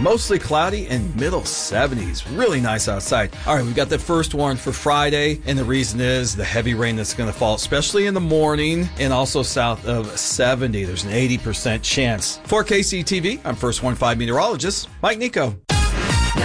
Mostly cloudy and middle 70s. Really nice outside. All right, we've got the first warning for Friday, and the reason is the heavy rain that's going to fall, especially in the morning and also south of 70. There's an 80% chance. For KCTV, I'm First Warn 5 meteorologist Mike Nico.